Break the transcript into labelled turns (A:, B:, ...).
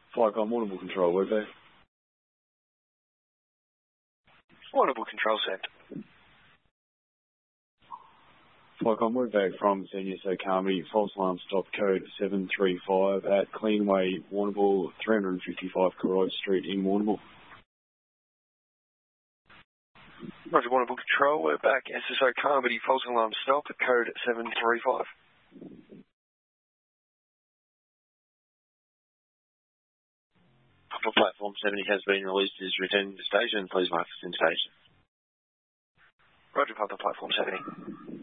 A: Flycom Warrnambool Control, Webback.
B: Warrnambool Control sent.
A: Flycom Webback from CNSO Carmody, false alarm stop code 735 at Cleanway, Warrnambool, 355 Carroy Street in Warrnambool.
B: Roger, Warrnambool Control, we're back. SSO Carmody, false alarm stop at code 735.
C: Platform 70 has been released, is returning to station. Please mark us in station.
B: Roger, Papa Platform 70.